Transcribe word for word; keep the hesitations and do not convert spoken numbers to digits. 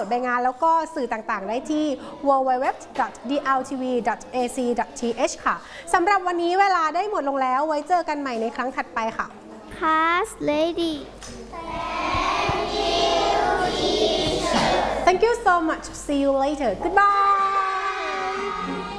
ใบงานแล้วก็สื่อต่างๆได้ที่ ดับเบิลยู ดับเบิลยู ดับเบิลยู ดอท ดี แอล ที วี ดอท เอ ซี ดอท ที เอช ค่ะสำหรับวันนี้เวลาได้หมดลงแล้วไว้เจอกันใหม่ในครั้งถัดไปค่ะ Class lady Thank you so much. See you later. Goodbye.